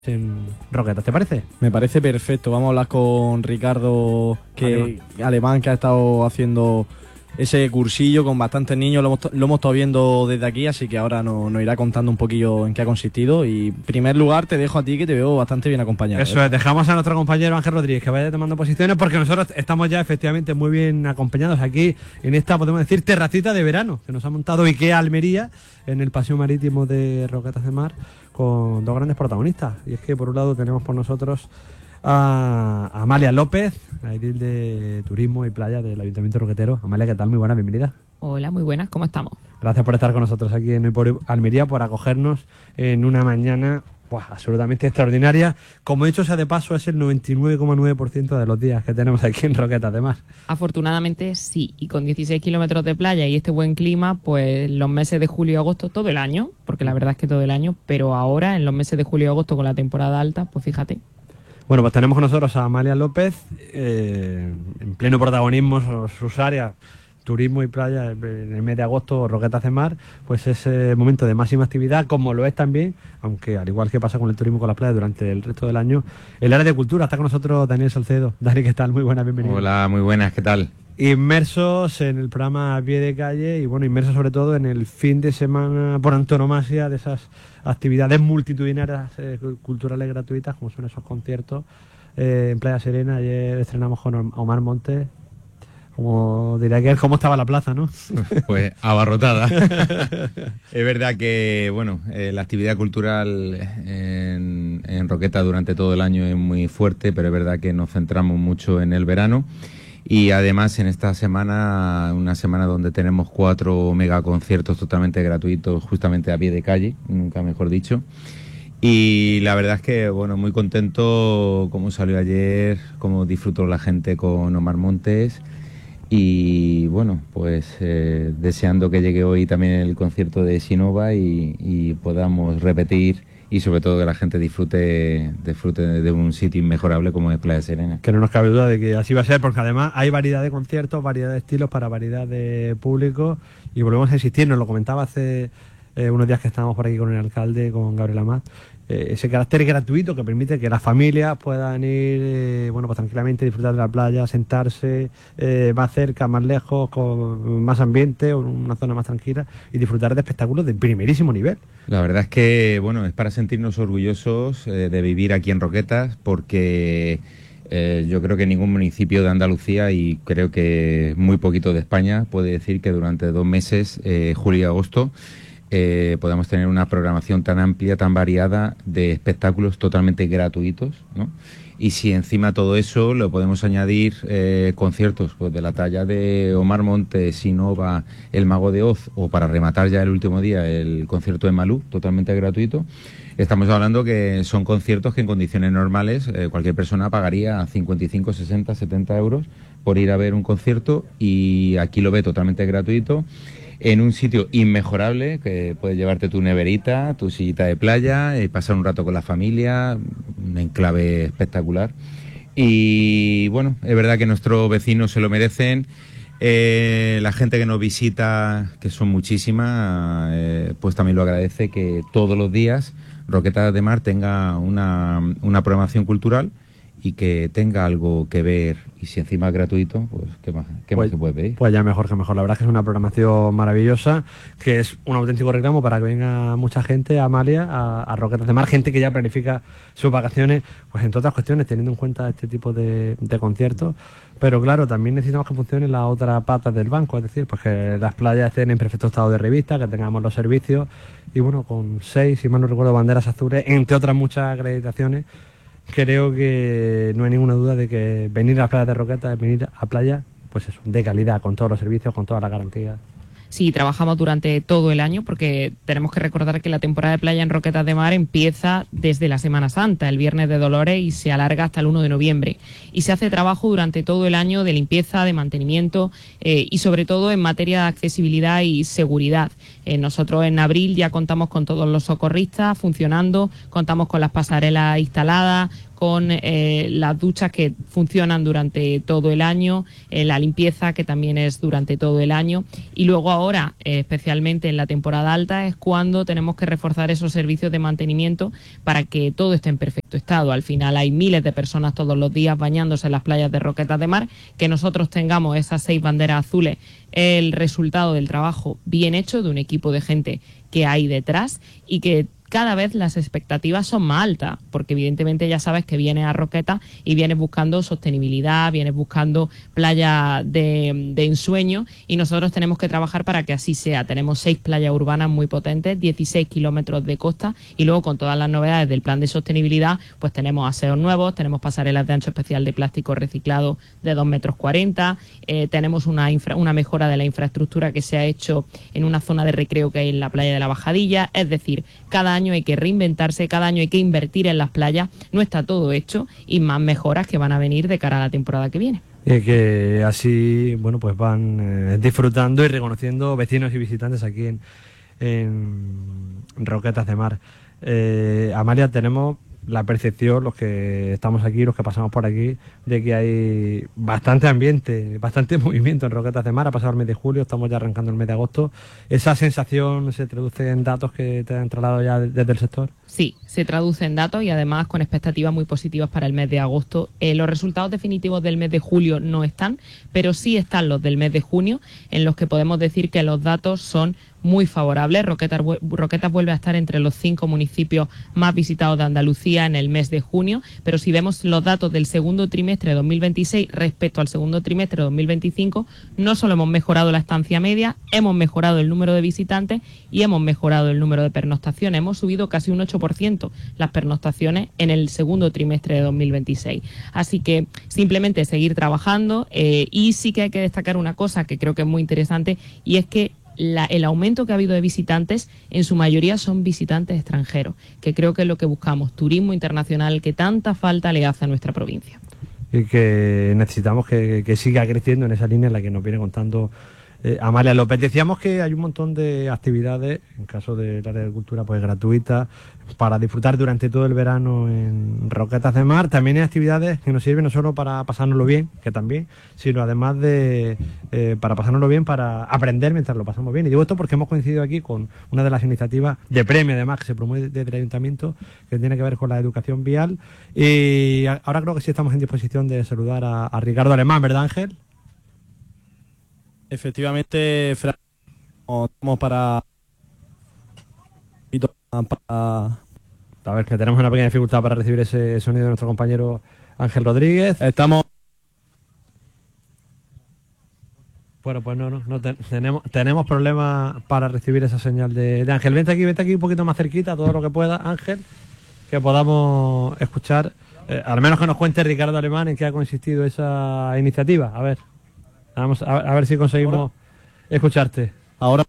en Roquetas, ¿te parece? Me parece perfecto. Vamos a hablar con Ricardo, alemán, que ha estado haciendo ese cursillo con bastantes niños. Lo hemos estado viendo desde aquí, así que ahora nos irá contando un poquillo en qué ha consistido. Y en primer lugar te dejo a ti, que te veo bastante bien acompañado. Eso es, dejamos a nuestro compañero Ángel Rodríguez que vaya tomando posiciones, porque nosotros estamos ya efectivamente muy bien acompañados aquí en esta, podemos decir, terracita de verano que nos ha montado IKEA Almería en el paseo marítimo de Roquetas de Mar, con dos grandes protagonistas. Y es que por un lado tenemos por nosotros a Amalia López, la edil de Turismo y Playa del Ayuntamiento Roquetero. Amalia, ¿qué tal? Muy buena, bienvenida. Hola, muy buenas, ¿cómo estamos? Gracias por estar con nosotros aquí en Almería, por acogernos en una mañana absolutamente extraordinaria. Como dicho sea de paso, es el 99,9% de los días que tenemos aquí en Roquetas de Mar. Afortunadamente sí, y con 16 kilómetros de playa y este buen clima, pues los meses de julio y agosto, todo el año, porque la verdad es que todo el año, pero ahora en los meses de julio y agosto con la temporada alta, pues fíjate. Bueno, pues tenemos con nosotros a Amalia López, en pleno protagonismo, sus áreas, turismo y playa, en el mes de agosto, Roquetas de Mar, pues es momento de máxima actividad, como lo es también, aunque al igual que pasa con el turismo con las playas durante el resto del año, el área de cultura. Está con nosotros Daniel Salcedo. Dani, ¿qué tal? Muy buenas, bienvenido. Hola, muy buenas, ¿qué tal? Inmersos en el programa A Pie de Calle y bueno, inmersos sobre todo en el fin de semana por antonomasia de esas actividades multitudinarias culturales gratuitas, como son esos conciertos en Playa Serena. Ayer estrenamos con Omar Montes. Como diría que cómo estaba la plaza, ¿no? Pues abarrotada. Es verdad que, bueno, la actividad cultural en Roquetas durante todo el año es muy fuerte, pero es verdad que nos centramos mucho en el verano. Y además en esta semana, una semana donde tenemos 4 megaconciertos totalmente gratuitos, justamente a pie de calle, nunca mejor dicho. Y la verdad es que, bueno, muy contento cómo salió ayer, cómo disfrutó la gente con Omar Montes. Y bueno, pues deseando que llegue hoy también el concierto de Sinova y podamos repetir, y sobre todo que la gente disfrute de un sitio inmejorable como es Playa Serena. Que no nos cabe duda de que así va a ser, porque además hay variedad de conciertos, variedad de estilos para variedad de público, y volvemos a insistir. Nos lo comentaba hace unos días que estábamos por aquí con el alcalde, con Gabriel Amat, ese carácter gratuito que permite que las familias puedan ir pues tranquilamente, disfrutar de la playa, sentarse más cerca, más lejos, con más ambiente, o una zona más tranquila, y disfrutar de espectáculos de primerísimo nivel. La verdad es que, bueno, es para sentirnos orgullosos de vivir aquí en Roquetas, porque yo creo que ningún municipio de Andalucía, y creo que muy poquito de España, puede decir que durante 2 meses, julio y agosto, podamos tener una programación tan amplia, tan variada de espectáculos totalmente gratuitos, ¿no? Y si encima todo eso lo podemos añadir conciertos pues de la talla de Omar Montes, Sinova, El Mago de Oz, o para rematar ya el último día el concierto de Malú, totalmente gratuito, estamos hablando que son conciertos que en condiciones normales cualquier persona pagaría 55, 60, 70 euros por ir a ver un concierto, y aquí lo ve totalmente gratuito, en un sitio inmejorable, que puedes llevarte tu neverita, tu sillita de playa, y pasar un rato con la familia, un enclave espectacular. Y bueno, es verdad que nuestros vecinos se lo merecen. La gente que nos visita, que son muchísimas, pues también lo agradece, que todos los días Roquetas de Mar tenga una programación cultural y que tenga algo que ver, y si encima es gratuito, pues ¿qué más se puede pedir? Pues ya mejor que mejor. La verdad es que es una programación maravillosa, que es un auténtico reclamo para que venga mucha gente a Amalia, a Roquetas de Mar, gente que ya planifica sus vacaciones, pues entre otras cuestiones, teniendo en cuenta este tipo de conciertos. Pero claro, también necesitamos que funcione la otra pata del banco, es decir, pues que las playas estén en perfecto estado de revista, que tengamos los servicios, y bueno, con 6, si mal no recuerdo, banderas azules, entre otras muchas acreditaciones, creo que no hay ninguna duda de que venir a las playas de Roquetas es venir a playa, pues eso, de calidad, con todos los servicios, con todas las garantías. Sí, trabajamos durante todo el año, porque tenemos que recordar que la temporada de playa en Roquetas de Mar empieza desde la Semana Santa, el Viernes de Dolores, y se alarga hasta el 1 de noviembre. Y se hace trabajo durante todo el año de limpieza, de mantenimiento y sobre todo en materia de accesibilidad y seguridad. Nosotros en abril ya contamos con todos los socorristas funcionando, contamos con las pasarelas instaladas, con las duchas que funcionan durante todo el año, la limpieza que también es durante todo el año, y luego ahora, especialmente en la temporada alta, es cuando tenemos que reforzar esos servicios de mantenimiento para que todo esté en perfecto estado. Al final hay miles de personas todos los días bañándose en las playas de Roquetas de Mar. Que nosotros tengamos esas 6 banderas azules, el resultado del trabajo bien hecho de un equipo de gente que hay detrás, y que cada vez las expectativas son más altas, porque evidentemente ya sabes que vienes a Roquetas y vienes buscando sostenibilidad, vienes buscando playa de ensueño, y nosotros tenemos que trabajar para que así sea. Tenemos 6 playas urbanas muy potentes, 16 kilómetros de costa, y luego con todas las novedades del plan de sostenibilidad, pues tenemos aseos nuevos, tenemos pasarelas de ancho especial de plástico reciclado de 2,40 metros, tenemos una mejora de la infraestructura que se ha hecho en una zona de recreo que hay en la playa de la Bajadilla. Es decir, cada año hay que reinventarse, cada año hay que invertir en las playas. No está todo hecho, y más mejoras que van a venir de cara a la temporada que viene. Y que así, bueno, pues van disfrutando y reconociendo vecinos y visitantes aquí en Roquetas de Mar. Amalia, tenemos la percepción, los que estamos aquí, los que pasamos por aquí, de que hay bastante ambiente, bastante movimiento en Roquetas de Mar. Ha pasado el mes de julio, estamos ya arrancando el mes de agosto. ¿Esa sensación se traduce en datos que te han trasladado ya desde el sector? Sí, se traduce en datos, y además con expectativas muy positivas para el mes de agosto. Los resultados definitivos del mes de julio no están, pero sí están los del mes de junio, en los que podemos decir que los datos son muy favorables. Roquetas vuelve a estar entre los 5 municipios más visitados de Andalucía en el mes de junio, pero si vemos los datos del segundo trimestre de 2026 respecto al segundo trimestre de 2025, no solo hemos mejorado la estancia media, hemos mejorado el número de visitantes y hemos mejorado el número de pernoctaciones. Hemos subido casi un 8% las pernoctaciones en el segundo trimestre de 2026. Así que simplemente seguir trabajando, y sí que hay que destacar una cosa que creo que es muy interesante, y es que el aumento que ha habido de visitantes, en su mayoría son visitantes extranjeros, que creo que es lo que buscamos, turismo internacional que tanta falta le hace a nuestra provincia. Y que necesitamos que siga creciendo en esa línea en la que nos viene contando Amalia López. Decíamos que hay un montón de actividades, en caso del área de cultura, pues gratuitas, para disfrutar durante todo el verano en Roquetas de Mar. También hay actividades que nos sirven no solo para pasárnoslo bien, que también, sino además de para pasárnoslo bien, para aprender mientras lo pasamos bien. Y digo esto porque hemos coincidido aquí con una de las iniciativas de premio, además, que se promueve desde el Ayuntamiento, que tiene que ver con la educación vial. Y ahora creo que sí estamos en disposición de saludar a Ricardo Alemán, ¿verdad, Ángel? Efectivamente, Fran, estamos para... A ver, que tenemos una pequeña dificultad para recibir ese sonido de nuestro compañero Ángel Rodríguez. Estamos... Bueno, pues tenemos problemas para recibir esa señal de Ángel. Vente aquí un poquito más cerquita, todo lo que pueda, Ángel, que podamos escuchar, al menos que nos cuente Ricardo Alemán en qué ha consistido esa iniciativa. A ver, vamos a ver si conseguimos escucharte. Ahora...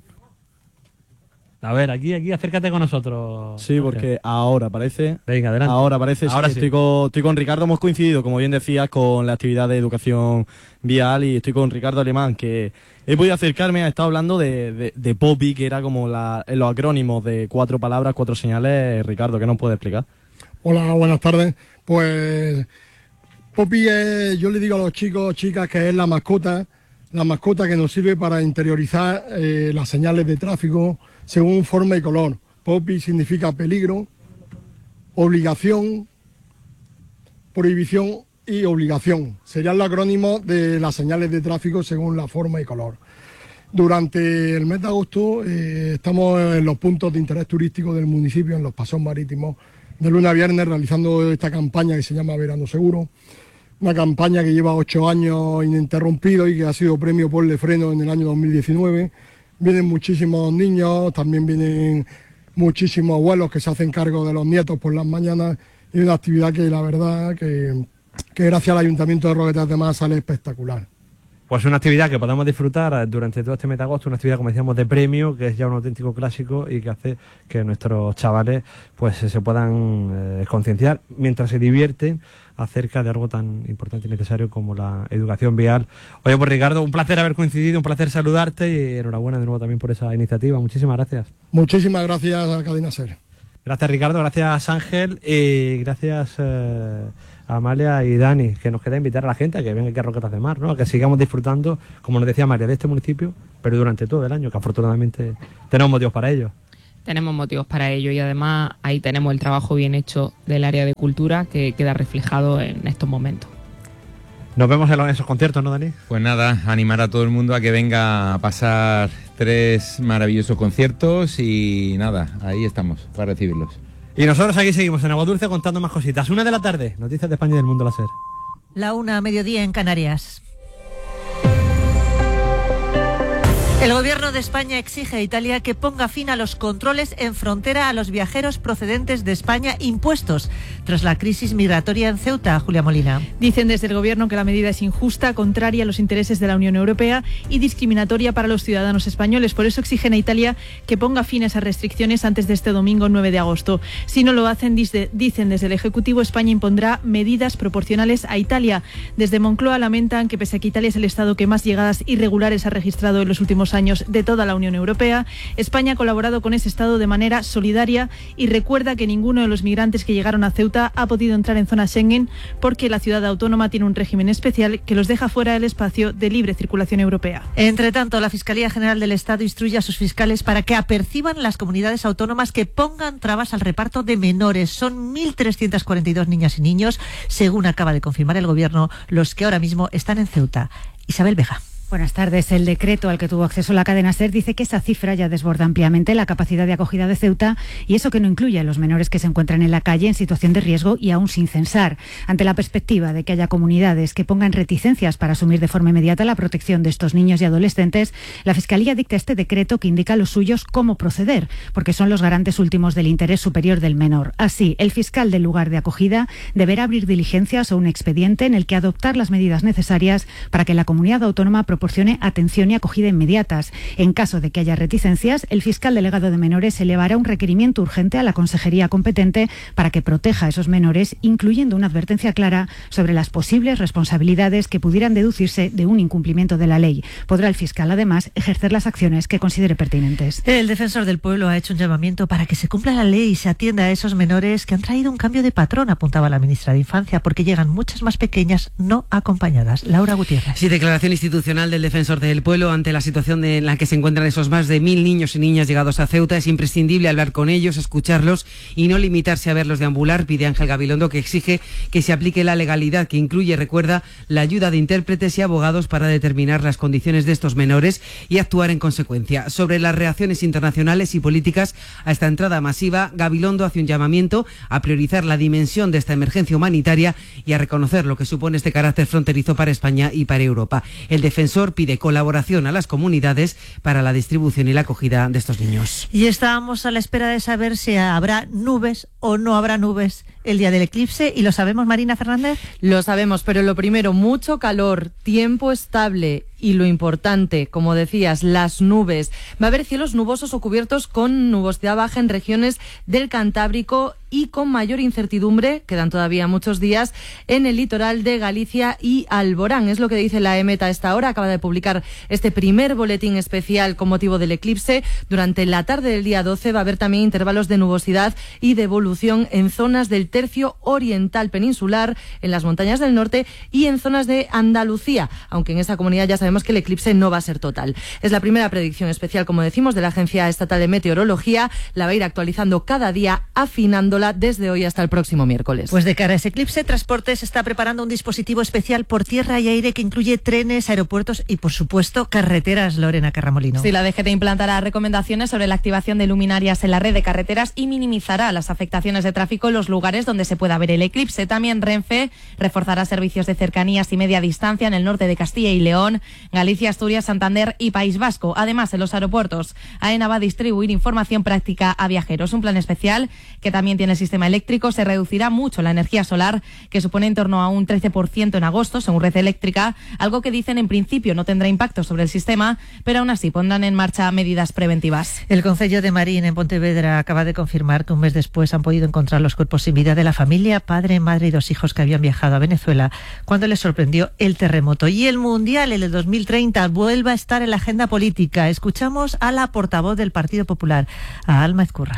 A ver, aquí acércate con nosotros. Sí, porque ahora parece... Venga, adelante. Ahora parece, ahora sí. Sí. Estoy con Ricardo, hemos coincidido, como bien decías, con la actividad de educación vial, y estoy con Ricardo Alemán, que he podido acercarme, ha estado hablando de POPI, que era como los acrónimos de 4 palabras, 4 señales. Ricardo, ¿qué nos puede explicar? Hola, buenas tardes. Pues POPI yo le digo a los chicos, chicas, que es la mascota que nos sirve para interiorizar las señales de tráfico según forma y color. POPI significa peligro, obligación, prohibición y obligación. Sería el acrónimo de las señales de tráfico según la forma y color. Durante el mes de agosto estamos en los puntos de interés turístico del municipio, en los paseos marítimos, de lunes a viernes, realizando esta campaña que se llama Verano Seguro. Una campaña que lleva 8 años ininterrumpidos y que ha sido premio Paul de Freno en el año 2019. Vienen muchísimos niños, también vienen muchísimos abuelos que se hacen cargo de los nietos por las mañanas, y una actividad que la verdad que gracias al Ayuntamiento de Roquetas de Mar sale espectacular. Pues una actividad que podamos disfrutar durante todo este mes de agosto, una actividad, como decíamos, de premio, que es ya un auténtico clásico y que hace que nuestros chavales pues se puedan concienciar mientras se divierten acerca de algo tan importante y necesario como la educación vial. Oye, pues Ricardo, un placer haber coincidido, un placer saludarte y enhorabuena de nuevo también por esa iniciativa. Muchísimas gracias. Muchísimas gracias a Cadena SER. Gracias, Ricardo, gracias, Ángel, y gracias a Amalia y Dani, que nos queda invitar a la gente a que venga aquí a Roquetas de Mar, ¿no? A que sigamos disfrutando, como nos decía María, de este municipio, pero durante todo el año, que afortunadamente tenemos motivos para ello. Tenemos motivos para ello y además ahí tenemos el trabajo bien hecho del área de cultura que queda reflejado en estos momentos. Nos vemos en esos conciertos, ¿no, Dani? Pues nada, animar a todo el mundo a que venga a pasar 3 maravillosos conciertos y nada, ahí estamos para recibirlos. Y nosotros aquí seguimos en Agua Dulce contando más cositas. 1 de la tarde, noticias de España y del mundo láser. La 1 a mediodía en Canarias. El Gobierno de España exige a Italia que ponga fin a los controles en frontera a los viajeros procedentes de España impuestos tras la crisis migratoria en Ceuta. Julia Molina. Dicen desde el Gobierno que la medida es injusta, contraria a los intereses de la Unión Europea y discriminatoria para los ciudadanos españoles. Por eso exigen a Italia que ponga fin a esas restricciones antes de este domingo 9 de agosto. Si no lo hacen, dicen desde el Ejecutivo, España impondrá medidas proporcionales a Italia. Desde Moncloa lamentan que pese a que Italia es el Estado que más llegadas irregulares ha registrado en los últimos años de toda la Unión Europea, España ha colaborado con ese Estado de manera solidaria y recuerda que ninguno de los migrantes que llegaron a Ceuta ha podido entrar en zona Schengen porque la ciudad autónoma tiene un régimen especial que los deja fuera del espacio de libre circulación europea. Entre tanto, la Fiscalía General del Estado instruye a sus fiscales para que aperciban las comunidades autónomas que pongan trabas al reparto de menores. Son 1.342 niñas y niños, según acaba de confirmar el Gobierno, los que ahora mismo están en Ceuta. Isabel Vega. Buenas tardes. El decreto al que tuvo acceso la cadena SER dice que esa cifra ya desborda ampliamente la capacidad de acogida de Ceuta y eso que no incluye a los menores que se encuentran en la calle en situación de riesgo y aún sin censar. Ante la perspectiva de que haya comunidades que pongan reticencias para asumir de forma inmediata la protección de estos niños y adolescentes, la Fiscalía dicta este decreto que indica a los suyos cómo proceder, porque son los garantes últimos del interés superior del menor. Así, el fiscal del lugar de acogida deberá abrir diligencias o un expediente en el que adoptar las medidas necesarias para que la comunidad autónoma proporcione atención y acogida inmediatas. En caso de que haya reticencias, el fiscal delegado de menores elevará un requerimiento urgente a la consejería competente para que proteja a esos menores, incluyendo una advertencia clara sobre las posibles responsabilidades que pudieran deducirse de un incumplimiento de la ley. Podrá el fiscal, además, ejercer las acciones que considere pertinentes. El Defensor del Pueblo ha hecho un llamamiento para que se cumpla la ley y se atienda a esos menores que han traído un cambio de patrón, apuntaba la ministra de Infancia, porque llegan muchas más pequeñas no acompañadas. Laura Gutiérrez. Sí, declaración institucional del Defensor del Pueblo ante la situación en la que se encuentran esos más de 1.000 niños y niñas llegados a Ceuta. Es imprescindible hablar con ellos, escucharlos y no limitarse a verlos deambular, pide Ángel Gabilondo, que exige que se aplique la legalidad, que incluye, recuerda, la ayuda de intérpretes y abogados para determinar las condiciones de estos menores y actuar en consecuencia. Sobre las reacciones internacionales y políticas a esta entrada masiva, Gabilondo hace un llamamiento a priorizar la dimensión de esta emergencia humanitaria y a reconocer lo que supone este carácter fronterizo para España y para Europa. El defensor pide colaboración a las comunidades para la distribución y la acogida de estos niños. Y estábamos a la espera de saber si habrá nubes o no habrá nubes el día del eclipse, y lo sabemos, Marina Fernández. Lo sabemos, pero lo primero, mucho calor, tiempo estable y lo importante, como decías, las nubes. Va a haber cielos nubosos o cubiertos con nubosidad baja en regiones del Cantábrico y con mayor incertidumbre, quedan todavía muchos días, en el litoral de Galicia y Alborán. Es lo que dice la EMET a esta hora. Acaba de publicar este primer boletín especial con motivo del eclipse. Durante la tarde del día 12 va a haber también intervalos de nubosidad y de evolución en zonas del tercio oriental peninsular, en las montañas del norte y en zonas de Andalucía, aunque en esta comunidad ya sabemos que el eclipse no va a ser total. Es la primera predicción especial, como decimos, de la Agencia Estatal de Meteorología. La va a ir actualizando cada día, afinándola desde hoy hasta el próximo miércoles. Pues de cara a ese eclipse, Transportes está preparando un dispositivo especial por tierra y aire que incluye trenes, aeropuertos y, por supuesto, carreteras. Lorena Carramolino. Sí, la DGT implantará recomendaciones sobre la activación de luminarias en la red de carreteras y minimizará las afectaciones de tráfico en los lugares donde se pueda ver el eclipse. También Renfe reforzará servicios de cercanías y media distancia en el norte de Castilla y León, Galicia, Asturias, Santander y País Vasco. Además, en los aeropuertos, AENA va a distribuir información práctica a viajeros. Un plan especial que también tiene el sistema eléctrico. Se reducirá mucho la energía solar, que supone en torno a un 13% en agosto, según Red Eléctrica, algo que dicen en principio no tendrá impacto sobre el sistema, pero aún así pondrán en marcha medidas preventivas. El Concello de Marín, en Pontevedra, acaba de confirmar que un mes después han podido encontrar los cuerpos sin vida de la familia, padre, madre y 2 hijos que habían viajado a Venezuela cuando les sorprendió el terremoto. Y el Mundial, el de 2030, vuelve a estar en la agenda política. Escuchamos a la portavoz del Partido Popular, a Alma Ezcurra.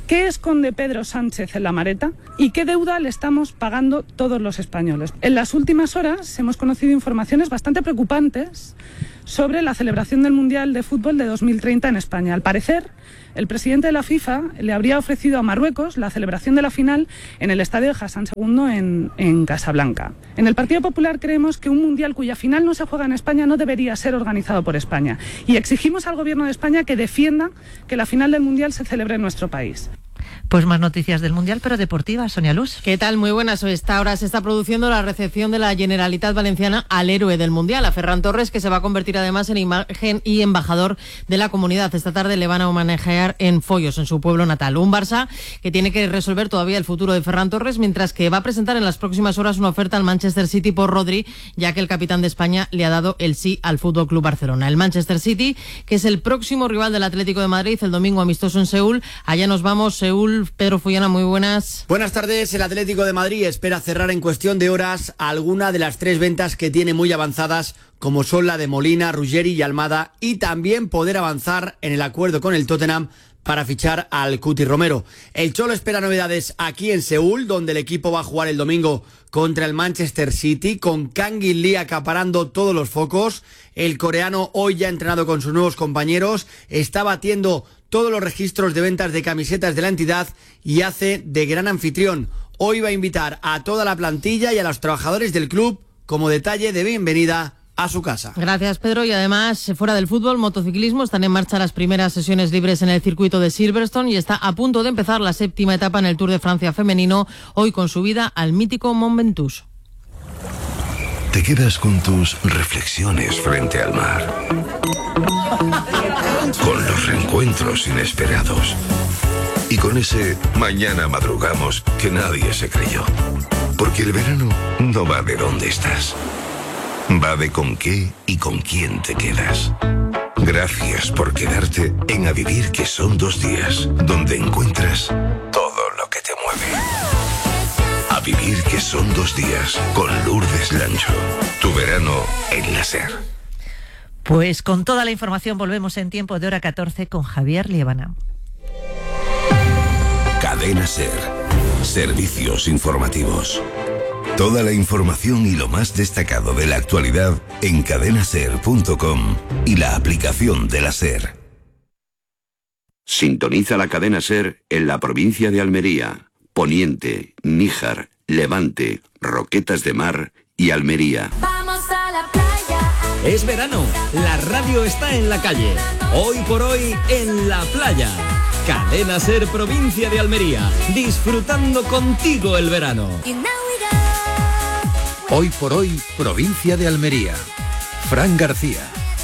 ¿Qué esconde Pedro Sánchez en la maleta y qué deuda le estamos pagando todos los españoles? En las últimas horas hemos conocido informaciones bastante preocupantes sobre la celebración del Mundial de Fútbol de 2030 en España. Al parecer, el presidente de la FIFA le habría ofrecido a Marruecos la celebración de la final en el estadio de Hassan II en Casablanca. En el Partido Popular creemos que un Mundial cuya final no se juega en España no debería ser organizado por España y exigimos al Gobierno de España que defienda que la final del Mundial se celebre en nuestro país. Pues más noticias del Mundial, pero deportivas. Sonia Luz. ¿Qué tal? Muy buenas. Esta hora se está produciendo la recepción de la Generalitat Valenciana al héroe del Mundial, a Ferran Torres, que se va a convertir además en imagen y embajador de la comunidad. Esta tarde le van a homenajear en Foyos, en su pueblo natal. Un Barça que tiene que resolver todavía el futuro de Ferran Torres, mientras que va a presentar en las próximas horas una oferta al Manchester City por Rodri, ya que el capitán de España le ha dado el sí al FC Barcelona. El Manchester City, que es el próximo rival del Atlético de Madrid, el domingo amistoso en Seúl. Allá nos vamos, Seúl. Pedro Fullana, muy buenas. Buenas tardes. El Atlético de Madrid espera cerrar en cuestión de horas alguna de las 3 ventas que tiene muy avanzadas, como son la de Molina, Ruggeri y Almada, y también poder avanzar en el acuerdo con el Tottenham para fichar al Cuti Romero. El Cholo espera novedades aquí en Seúl, donde el equipo va a jugar el domingo contra el Manchester City, con Kang In Lee acaparando todos los focos. El coreano, hoy ya entrenado con sus nuevos compañeros, está batiendo todos los registros de ventas de camisetas de la entidad y hace de gran anfitrión. Hoy va a invitar a toda la plantilla y a los trabajadores del club como detalle de bienvenida a su casa. Gracias, Pedro. Y además, fuera del fútbol, motociclismo, están en marcha las primeras sesiones libres en el circuito de Silverstone y está a punto de empezar la 7ª etapa en el Tour de Francia femenino, hoy con subida al mítico Mont Ventoux. Te quedas con tus reflexiones frente al mar, con los reencuentros inesperados y con ese mañana madrugamos que nadie se creyó. Porque el verano no va de dónde estás, va de con qué y con quién te quedas. Gracias por quedarte en A Vivir, que son 2 días, donde encuentras todo lo que te mueve. A Vivir, que son 2 días, con Lourdes Lancho. Tu verano en la SER. Pues con toda la información volvemos en tiempo de hora 14 con Javier Liébana. Cadena SER. Servicios informativos. Toda la información y lo más destacado de la actualidad en cadenaser.com y la aplicación de la SER. Sintoniza la cadena SER en la provincia de Almería, Poniente, Níjar, Levante, Roquetas de Mar y Almería. Vamos a la playa. Es verano, la radio está en la calle. Hoy por hoy en la playa. Cadena SER, provincia de Almería, disfrutando contigo el verano. Hoy por hoy, provincia de Almería. Fran García.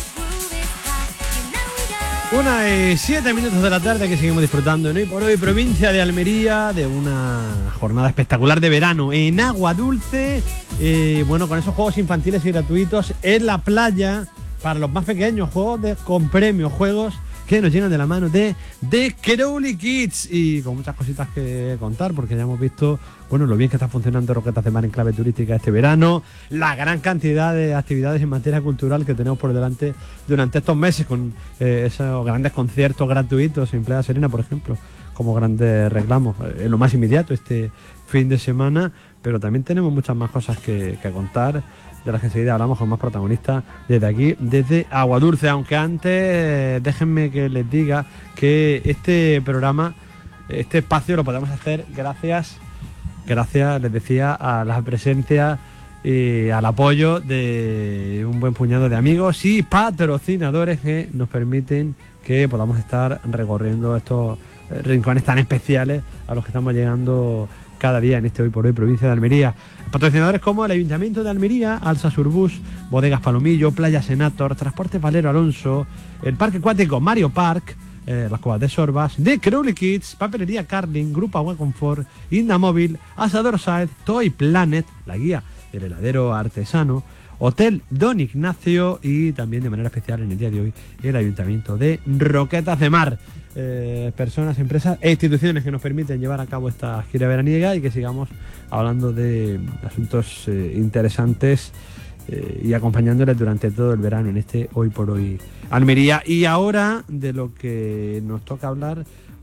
1:07 de la tarde, que seguimos disfrutando en Hoy por Hoy, provincia de Almería, de una jornada espectacular de verano en agua dulce, bueno, con esos juegos infantiles y gratuitos en la playa para los más pequeños, juegos con premios, juegos que nos llenan de la mano de Crowley Kids, y con muchas cositas que contar, porque ya hemos visto, bueno, lo bien que está funcionando Roquetas de Mar en clave turística este verano, la gran cantidad de actividades en materia cultural que tenemos por delante durante estos meses, con esos grandes conciertos gratuitos en Playa Serena, por ejemplo, como grandes reclamos, en lo más inmediato este fin de semana, pero también tenemos muchas más cosas que contar, de las que enseguida hablamos con más protagonistas desde aquí, desde Agua Dulce. Aunque antes déjenme que les diga que este programa, este espacio lo podemos hacer gracias, les decía, a la presencia y al apoyo de un buen puñado de amigos y patrocinadores que nos permiten que podamos estar recorriendo estos rincones tan especiales a los que estamos llegando cada día en este Hoy por Hoy, provincia de Almería. Patrocinadores como el Ayuntamiento de Almería, Alsa Surbus, Bodegas Palomillo, Playa Senator, Transportes Valero Alonso, el Parque Acuático Mario Park, las Cuevas de Sorbas, The Crowley Kids, Papelería Carling, Grupo Agua Confort, Indamóvil, Asador Side, Toy Planet, la guía del heladero artesano, Hotel Don Ignacio y también de manera especial en el día de hoy el Ayuntamiento de Roquetas de Mar. Personas, empresas e instituciones que nos permiten llevar a cabo esta gira veraniega y que sigamos hablando de asuntos interesantes y acompañándoles durante todo el verano en este Hoy por Hoy Almería. Y ahora de lo que nos toca hablar,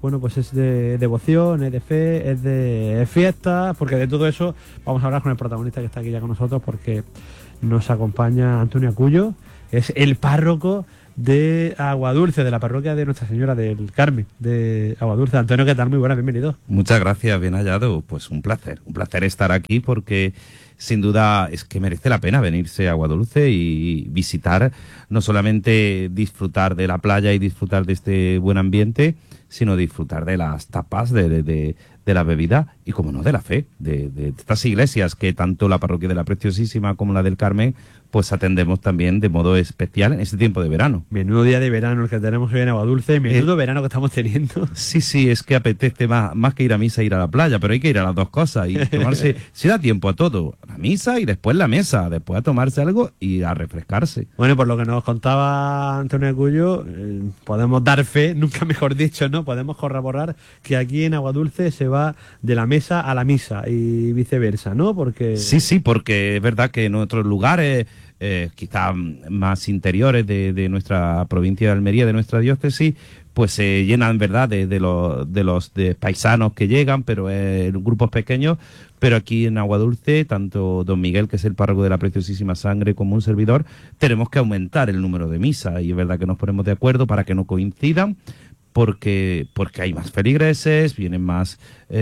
bueno, pues es de devoción, es de fe, es de fiesta, porque de todo eso vamos a hablar con el protagonista que está aquí ya con nosotros, porque nos acompaña Antonio Acullo, es el párroco de Aguadulce, de la parroquia de Nuestra Señora del Carmen, de Aguadulce. Antonio, ¿qué tal? Muy buenas, bienvenido. Muchas gracias, bien hallado. Pues un placer estar aquí, porque sin duda es que merece la pena venirse a Aguadulce y visitar, no solamente disfrutar de la playa y disfrutar de este buen ambiente, sino disfrutar de las tapas, de la bebida y, como no, de la fe, de estas iglesias que tanto la parroquia de la Preciosísima como la del Carmen pues atendemos también de modo especial en este tiempo de verano. Menudo día de verano el que tenemos hoy en Aguadulce, menudo verano que estamos teniendo. Sí, es que apetece más que ir a misa, ir a la playa, pero hay que ir a las dos cosas y tomarse, si da tiempo a todo, a la misa y después la mesa, después a tomarse algo y a refrescarse. Bueno, por lo que nos contaba Antonio Acullo, podemos dar fe, nunca mejor dicho, ¿no? Podemos corroborar que aquí en Aguadulce se va de la mesa a la misa y viceversa, ¿no? Porque Sí, porque es verdad que en otros lugares quizá más interiores de nuestra provincia de Almería, de nuestra diócesis, pues se llenan, ¿verdad?, de los paisanos que llegan, pero en grupos pequeños. Pero aquí en Aguadulce, tanto don Miguel, que es el párroco de la Preciosísima Sangre, como un servidor, tenemos que aumentar el número de misas, y es verdad que nos ponemos de acuerdo para que no coincidan, porque hay más feligreses, vienen más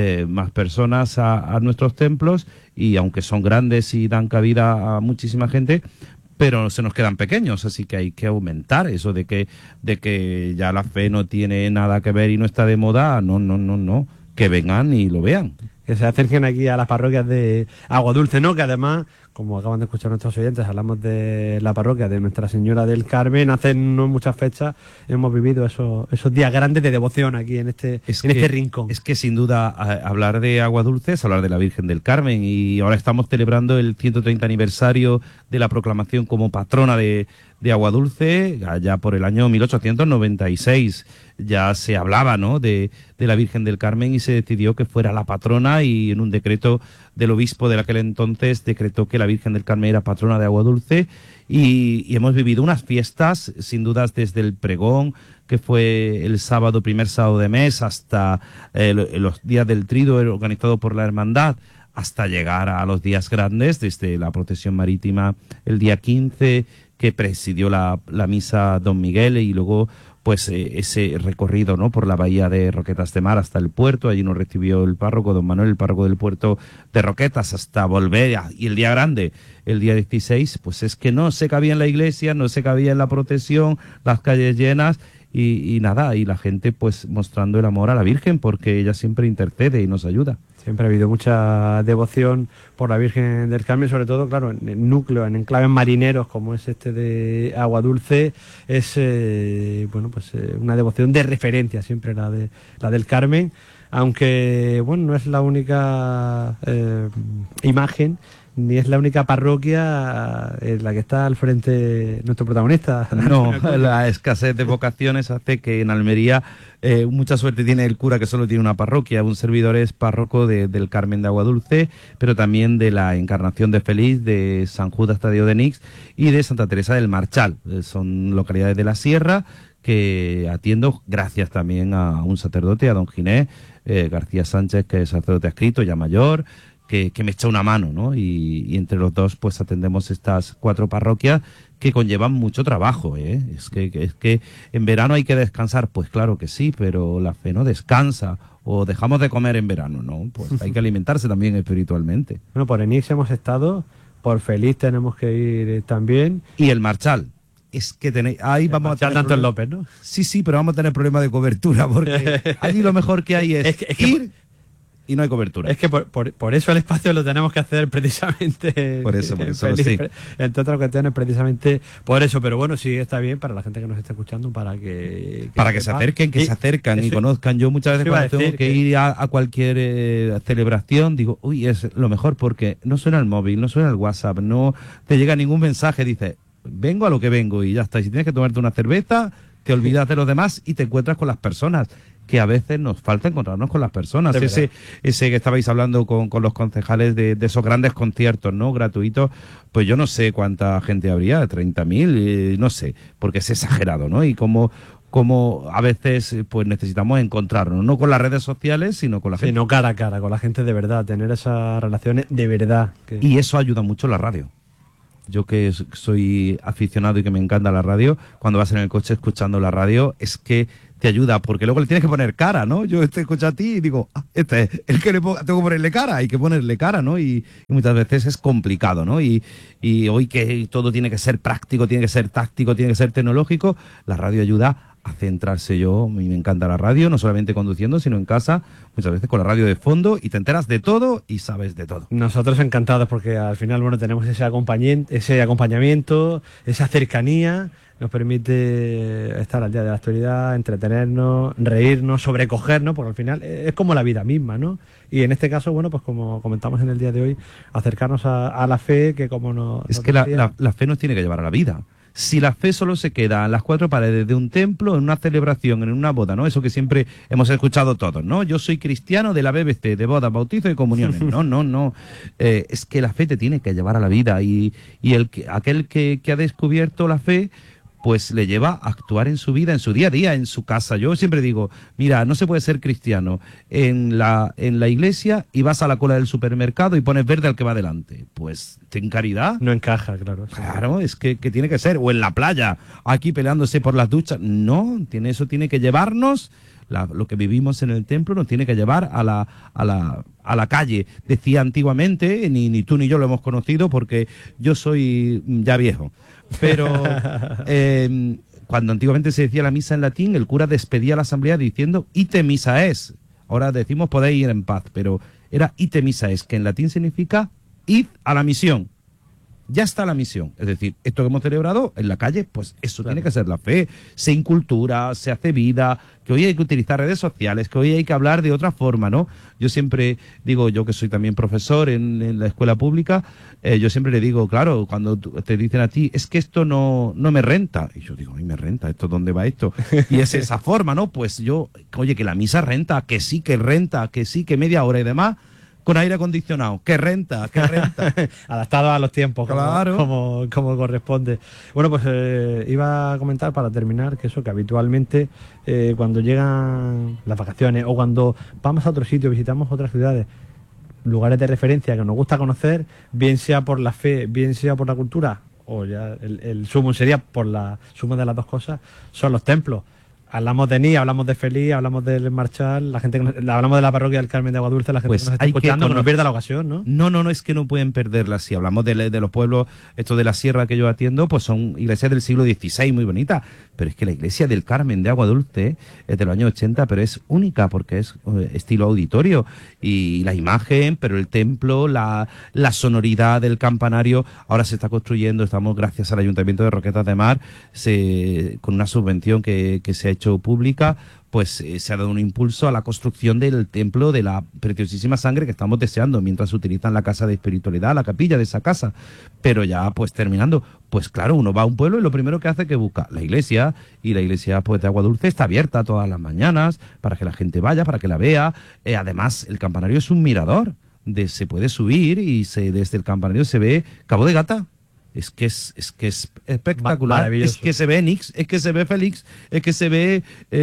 personas a nuestros templos, y aunque son grandes y dan cabida a muchísima gente, pero se nos quedan pequeños, así que hay que aumentar eso de que ya la fe no tiene nada que ver y no está de moda. No, que vengan y lo vean. Que se acerquen aquí a las parroquias de Aguadulce, ¿no? Que además, como acaban de escuchar nuestros oyentes, hablamos de la parroquia de Nuestra Señora del Carmen. Hace no muchas fechas hemos vivido esos días grandes de devoción aquí en este rincón. Es que sin duda hablar de Aguadulce es hablar de la Virgen del Carmen, y ahora estamos celebrando el 130 aniversario de la proclamación como patrona de Aguadulce, allá por el año 1896. Ya se hablaba, ¿no?, de la Virgen del Carmen, y se decidió que fuera la patrona, y en un decreto del obispo de aquel entonces decretó que la Virgen del Carmen era patrona de Aguadulce, y hemos vivido unas fiestas, sin dudas, desde el pregón, que fue el primer sábado de mes, hasta los días del trido organizado por la hermandad, hasta llegar a los días grandes, desde la procesión marítima el día 15, que presidió la misa don Miguel, y luego pues ese recorrido, ¿no?, por la bahía de Roquetas de Mar hasta el puerto. Allí nos recibió el párroco, don Manuel, el párroco del puerto de Roquetas, hasta volver. Y el día grande, el día 16, pues es que no se cabía en la iglesia, no se cabía en la procesión, las calles llenas, y nada, y la gente pues mostrando el amor a la Virgen, porque ella siempre intercede y nos ayuda. Siempre ha habido mucha devoción por la Virgen del Carmen, sobre todo, claro, en el núcleo, en enclaves marineros como es este de Aguadulce. Es una devoción de referencia siempre la del Carmen, aunque bueno, no es la única imagen ni es la única parroquia en la que está al frente nuestro protagonista. No, la escasez de vocaciones hace que en Almería mucha suerte tiene el cura, que solo tiene una parroquia. Un servidor es párroco del Carmen de Aguadulce, pero también de la Encarnación de Feliz, de San Judas Tadeo de Nix y de Santa Teresa del Marchal. Son localidades de la Sierra que atiendo gracias también a un sacerdote, a don Ginés García Sánchez, que es sacerdote adscrito, ya mayor, que me echa una mano, ¿no? Y entre los dos pues atendemos estas 4 parroquias que conllevan mucho trabajo, ¿eh? Es que en verano hay que descansar, pues claro que sí, pero la fe no descansa, o dejamos de comer en verano, ¿no? Pues hay que alimentarse también espiritualmente. Bueno, por Enix hemos estado, por Feliz tenemos que ir también. Y el Marchal. Es que tenéis, ahí vamos a tener tanto en López, ¿no? Sí, pero vamos a tener problemas de cobertura, porque allí lo mejor que hay es ir y no hay cobertura. Es que por eso el espacio lo tenemos que hacer precisamente. Por eso, feliz, sí. Entre otras cuestiones, precisamente por eso. Pero bueno, sí está bien para la gente que nos está escuchando, para que se acerquen, se acercan y conozcan. Yo muchas veces cuando tengo que ir a cualquier celebración, digo, uy, es lo mejor, porque no suena el móvil, no suena el WhatsApp, no te llega ningún mensaje, dices, vengo a lo que vengo y ya está. Y si tienes que tomarte una cerveza, te olvidas de los demás y te encuentras con las personas, que a veces nos falta encontrarnos con las personas. Ese que estabais hablando con los concejales de esos grandes conciertos, ¿no?, gratuitos, pues yo no sé cuánta gente habría, 30.000, no sé, porque es exagerado, ¿no? Y cómo cómo a veces pues necesitamos encontrarnos, no con las redes sociales, sino con la gente. No cara a cara, con la gente de verdad, tener esas relaciones de verdad. Y eso ayuda mucho la radio. Yo que soy aficionado y que me encanta la radio, cuando vas en el coche escuchando la radio, es que te ayuda, porque luego le tienes que poner cara, ¿no? Yo te escucho a ti y digo, este es el que tengo que ponerle cara, hay que ponerle cara, ¿no? Y muchas veces es complicado, ¿no? Y hoy que todo tiene que ser práctico, tiene que ser táctico, tiene que ser tecnológico, la radio ayuda a centrarse. A mí me encanta la radio, no solamente conduciendo, sino en casa, muchas veces con la radio de fondo, y te enteras de todo y sabes de todo. Nosotros encantados porque al final, bueno, tenemos ese acompañamiento, esa cercanía, nos permite estar al día de la actualidad, entretenernos, reírnos, sobrecogernos, porque al final es como la vida misma, ¿no? Y en este caso, bueno, pues como comentamos en el día de hoy, acercarnos a la fe, que como nos... Es que la fe nos tiene que llevar a la vida. Si la fe solo se queda en las cuatro paredes de un templo, en una celebración, en una boda, ¿no? Eso que siempre hemos escuchado todos, ¿no? Yo soy cristiano de la BBC, de bodas, bautizo y comuniones. No. Es que la fe te tiene que llevar a la vida, y aquel que ha descubierto la fe, pues le lleva a actuar en su vida, en su día a día, en su casa. Yo siempre digo, mira, no se puede ser cristiano en la iglesia y vas a la cola del supermercado y pones verde al que va delante. Pues ten caridad. No encaja, claro. Sí. Claro, es que tiene que ser. O en la playa, aquí peleándose por las duchas. No, eso tiene que llevarnos, lo que vivimos en el templo nos tiene que llevar a la calle. Decía antiguamente, ni tú ni yo lo hemos conocido porque yo soy ya viejo, pero cuando antiguamente se decía la misa en latín, el cura despedía a la asamblea diciendo ite misa es. Ahora decimos podéis ir en paz, pero era ite misa es, que en latín significa id a la misión. Ya está la misión. Es decir, esto que hemos celebrado en la calle, pues eso tiene que ser la fe. Se incultura, se hace vida, que hoy hay que utilizar redes sociales, que hoy hay que hablar de otra forma, ¿no? Yo siempre digo, yo que soy también profesor en la escuela pública, yo siempre le digo, claro, cuando te dicen a ti, es que esto no me renta. Y yo digo, a mí me renta, ¿esto dónde va esto? Y es esa forma, ¿no? Pues yo, oye, que la misa renta, que sí, que media hora y demás, con aire acondicionado, que renta. Adaptado a los tiempos, claro, como corresponde. Bueno, pues iba a comentar para terminar que habitualmente cuando llegan las vacaciones o cuando vamos a otro sitio, visitamos otras ciudades, lugares de referencia que nos gusta conocer, bien sea por la fe, bien sea por la cultura, o ya el sumo sería por la suma de las dos cosas, son los templos. Hablamos de Ní, hablamos de Feliz, hablamos del Marchal, la gente hablamos de la parroquia del Carmen de Aguadulce, la gente pues que nos está escuchando, que no pierda la ocasión, ¿no? No, es que no pueden perderla. Si hablamos de los pueblos, estos de la sierra que yo atiendo, pues son iglesias del siglo XVI, muy bonitas, pero es que la iglesia del Carmen de Aguadulce es de los años 80, pero es única porque es estilo auditorio, y la imagen, pero el templo, la sonoridad del campanario, ahora se está construyendo, estamos gracias al Ayuntamiento de Roquetas de Mar, con una subvención que se ha hecho pública, pues se ha dado un impulso a la construcción del templo de la preciosísima sangre que estamos deseando, mientras utilizan la casa de espiritualidad, la capilla de esa casa. Pero ya pues terminando, pues claro, uno va a un pueblo y lo primero que hace es que busca la iglesia, y la iglesia pues de Aguadulce está abierta todas las mañanas para que la gente vaya, para que la vea. Además, el campanario es un mirador, se puede subir y desde el campanario se ve Cabo de Gata. Es que es espectacular. Es que se ve Nix, es que se ve Félix, es que se ve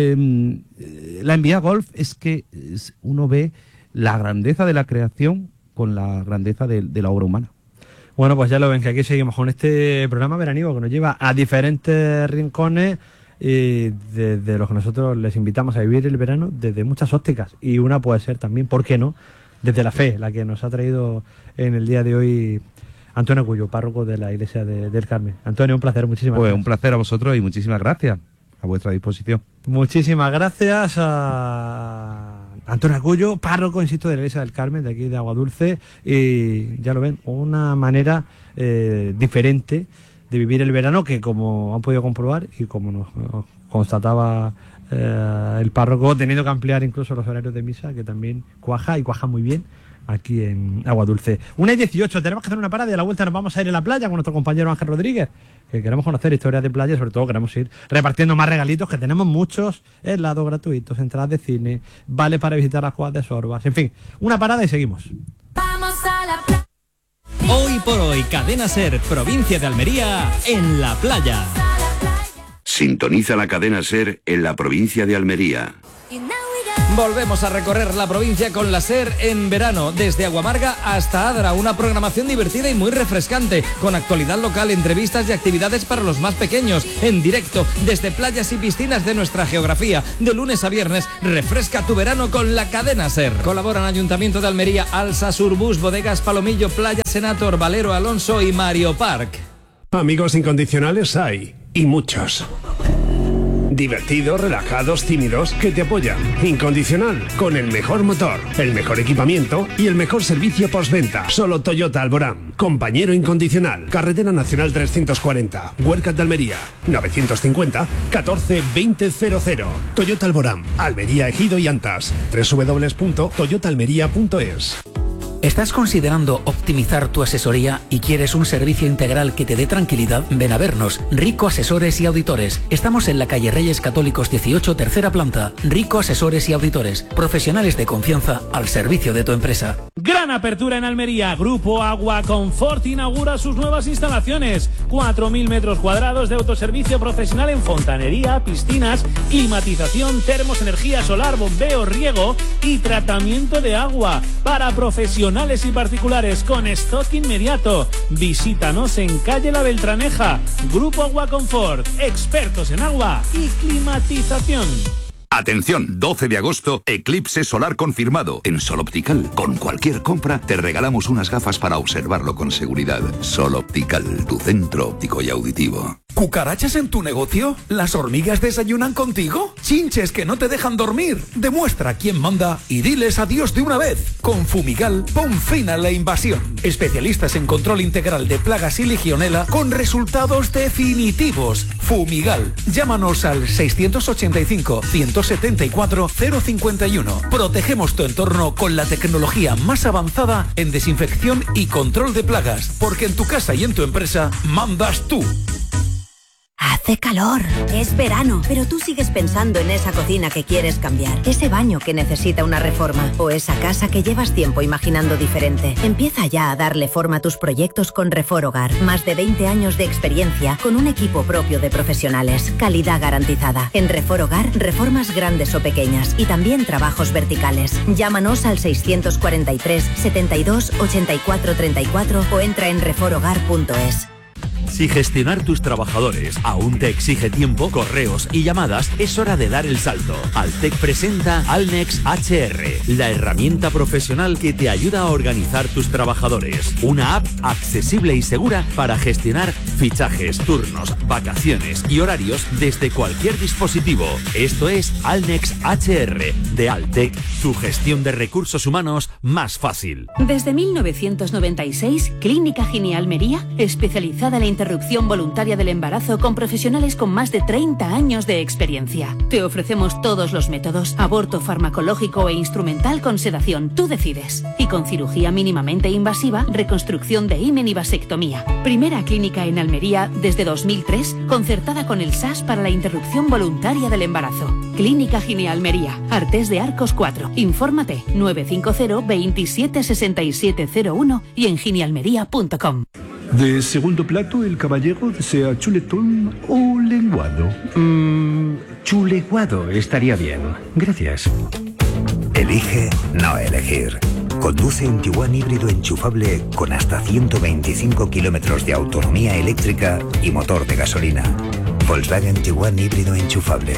la Envía Golf, es que uno ve la grandeza de la creación con la grandeza de la obra humana. Bueno, pues ya lo ven, que aquí seguimos con este programa veraniego que nos lleva a diferentes rincones y desde los que nosotros les invitamos a vivir el verano desde muchas ópticas, y una puede ser también, ¿por qué no?, desde la fe, la que nos ha traído en el día de hoy Antonio Cuyo, párroco de la iglesia del Carmen. Antonio, un placer, muchísimas gracias. Un placer a vosotros y muchísimas gracias, a vuestra disposición. Muchísimas gracias a Antonio Cuyo, párroco, insisto, de la iglesia del Carmen, de aquí de Aguadulce, y ya lo ven, una manera diferente de vivir el verano que, como han podido comprobar y como nos constataba el párroco, teniendo que ampliar incluso los horarios de misa, que también cuaja muy bien aquí en Aguadulce. 1:18, tenemos que hacer una parada y a la vuelta nos vamos a ir a la playa con nuestro compañero Ángel Rodríguez, que queremos conocer historias de playa y sobre todo queremos ir repartiendo más regalitos, que tenemos muchos, helados gratuitos, entradas de cine, vale para visitar las cuevas de Sorbas, en fin, una parada y seguimos. Vamos a la playa. Hoy por hoy, Cadena SER, provincia de Almería, en la playa. Sintoniza la cadena SER en la provincia de Almería. Volvemos a recorrer la provincia con la SER en verano, desde Aguamarga hasta Adra, una programación divertida y muy refrescante, con actualidad local, entrevistas y actividades para los más pequeños, en directo, desde playas y piscinas de nuestra geografía. De lunes a viernes, refresca tu verano con la cadena SER. Colaboran Ayuntamiento de Almería, Alsa, Surbus, Bodegas Palomillo, Playa Senator, Valero Alonso y Mario Park. Amigos incondicionales hay, y muchos. Divertidos, relajados, tímidos, que te apoyan. Incondicional, con el mejor motor, el mejor equipamiento y el mejor servicio postventa. Solo Toyota Alborán. Compañero incondicional. Carretera Nacional 340. Huercat de Almería. 950 14 2000. Toyota Alborán. Almería, Ejido y Antas. www.toyotaalmería.es. ¿Estás considerando optimizar tu asesoría y quieres un servicio integral que te dé tranquilidad? Ven a vernos. Rico Asesores y Auditores. Estamos en la calle Reyes Católicos 18, tercera planta. Rico Asesores y Auditores. Profesionales de confianza al servicio de tu empresa. Gran apertura en Almería. Grupo Agua Confort inaugura sus nuevas instalaciones. 4.000 metros cuadrados de autoservicio profesional en fontanería, piscinas, climatización, termos, energía solar, bombeo, riego y tratamiento de agua para profesionales y particulares con stock inmediato. Visítanos en calle La Beltraneja. Grupo Agua Confort, expertos en agua y climatización. Atención, 12 de agosto, eclipse solar confirmado. En Sol Optical, con cualquier compra, te regalamos unas gafas para observarlo con seguridad. Sol Optical, tu centro óptico y auditivo. ¿Cucarachas en tu negocio? ¿Las hormigas desayunan contigo? ¿Chinches que no te dejan dormir? Demuestra quién manda y diles adiós de una vez. Con Fumigal, pon fin a la invasión. Especialistas en control integral de plagas y legionela con resultados definitivos. Fumigal. Llámanos al 685-174-051. Protegemos tu entorno con la tecnología más avanzada en desinfección y control de plagas. Porque en tu casa y en tu empresa mandas tú. Hace calor, es verano, pero tú sigues pensando en esa cocina que quieres cambiar, ese baño que necesita una reforma o esa casa que llevas tiempo imaginando diferente. Empieza ya a darle forma a tus proyectos con Refor Hogar. Más de 20 años de experiencia con un equipo propio de profesionales. Calidad garantizada. En Refor Hogar, reformas grandes o pequeñas y también trabajos verticales. Llámanos al 643 72 84 34 o entra en reforhogar.es. Si gestionar tus trabajadores aún te exige tiempo, correos y llamadas, es hora de dar el salto. Altec presenta Alnex HR, la herramienta profesional que te ayuda a organizar tus trabajadores. Una app accesible y segura para gestionar fichajes, turnos, vacaciones y horarios desde cualquier dispositivo. Esto es Alnex HR de Altec, tu gestión de recursos humanos más fácil. Desde 1996, Clínica Gine Almería, especializada en la interrupción voluntaria del embarazo con profesionales con más de 30 años de experiencia. Te ofrecemos todos los métodos, aborto farmacológico e instrumental con sedación, tú decides. Y con cirugía mínimamente invasiva, reconstrucción de himen y vasectomía. Primera clínica en Almería desde 2003, concertada con el SAS para la interrupción voluntaria del embarazo. Clínica Gine Almería, Artés de Arcos 4. Infórmate 950 27 67 01 y en ginealmería.com. De segundo plato, el caballero desea chuletón o lenguado. Chuleguado estaría bien. Gracias. Elige no elegir. Conduce un Tiguan híbrido enchufable con hasta 125 kilómetros de autonomía eléctrica y motor de gasolina. Volkswagen Tiguan híbrido enchufable.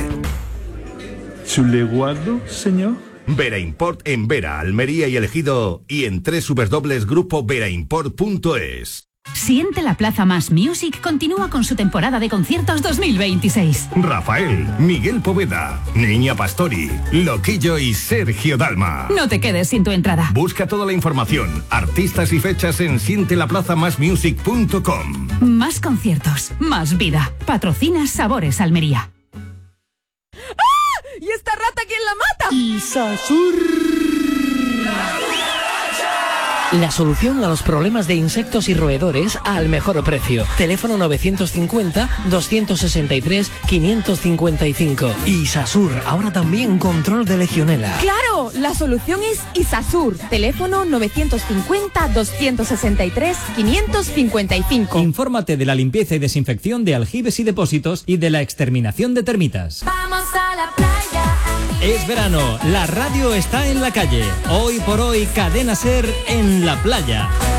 ¿Chuleguado, señor? Vera Import en Vera, Almería y El Ejido y en www.grupoveraImport.es. Siente la Plaza Más Music continúa con su temporada de conciertos 2026. Rafael, Miguel Poveda, Niña Pastori, Loquillo y Sergio Dalma. No te quedes sin tu entrada. Busca toda la información, artistas y fechas en sientelaplazamasmusic.com. Más conciertos, más vida. Patrocina Sabores Almería. ¡Ah! ¿Y esta rata quién la mata? Isasur. La solución a los problemas de insectos y roedores al mejor precio. Teléfono 950-263-555. Isasur, ahora también control de legionela. ¡Claro! La solución es Isasur. Teléfono 950-263-555. Infórmate de la limpieza y desinfección de aljibes y depósitos y de la exterminación de termitas. Vamos a la playa. Es verano, la radio está en la calle. Hoy por hoy, Cadena Ser en la playa.